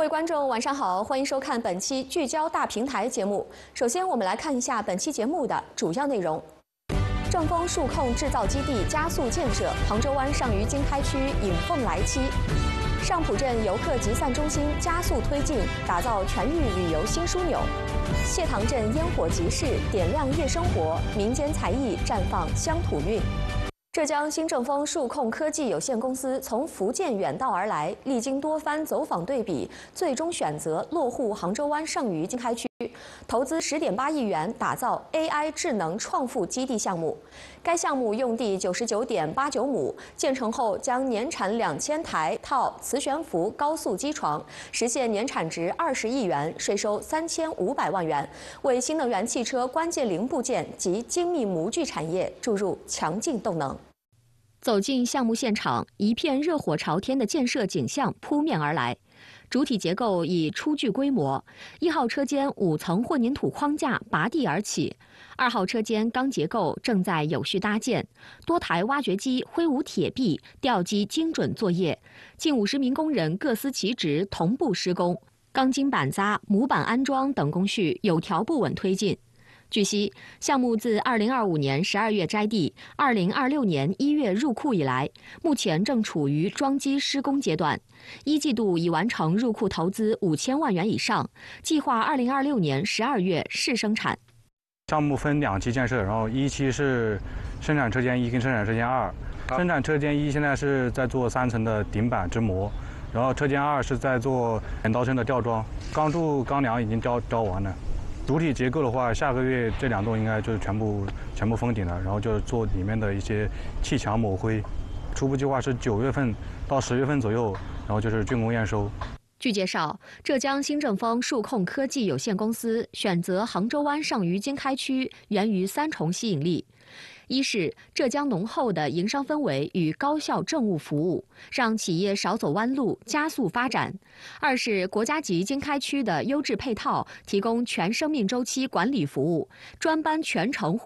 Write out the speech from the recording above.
位观众，晚上好，欢迎收看本期聚焦大平台节目。首先，我们来看一下本期节目的主要内容：正丰数控制造基地加速建设，杭州湾上虞经开区引凤来期；上浦镇游客集散中心加速推进，打造全域旅游新枢纽；谢塘镇烟火集市点亮夜生活，民间才艺绽放乡土韵。 浙江新正丰数控科技有限公司从福建远道而来，历经多番走访对比，最终选择落户杭州湾上虞经开区，投资10.8亿元打造 AI 智能创富基地项目。该项目用地99.89亩，建成后将年产2000台套磁悬浮高速机床，实现年产值20亿元，税收3500万元，为新能源汽车关键零部件及精密模具产业注入强劲动能。 走进项目现场，一片热火朝天的建设景象扑面而来。主体结构已初具规模，1号车间5层混凝土框架拔地而起，2号车间钢结构正在有序搭建，多台挖掘机挥舞铁臂，吊机精准作业，近50名工人各司其职，同步施工，钢筋板扎、模板安装等工序有条不紊推进。 据悉，项目自2025年12月摘地，2026年1月入库以来，目前正处于装机施工阶段。1季度已完成入库投资5000万元以上，计划2026年12月试生产。 项目分2期建设，然后1期是生产车间1跟生产车间2。生产车间1现在是在做3层的顶板支模，然后车间2是在做剪刀身的吊装，钢柱、钢梁已经雕完了。 主体结构的话，下个月这2栋应该就是全部封顶了，然后就是做里面的一些砌墙抹灰。初步计划是9月份到10月份左右，然后就是竣工验收。 据介绍，浙江新正丰数控科技有限公司选择杭州湾上虞经开区，源于3重吸引力。 一是浙江浓厚的营商氛围与高效政务服务，让企业少走弯路，加速发展；二是国家级经开区的优质配套，提供全生命周期管理服务，专班全程。